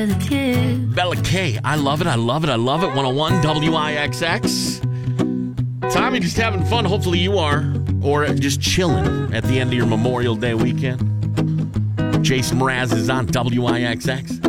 Bella K. I love it. I love it. I love it. 101 WIXX. Tommy, just having fun. Hopefully you are. Or just chilling at the end of your Memorial Day weekend. Jason Mraz is on WIXX.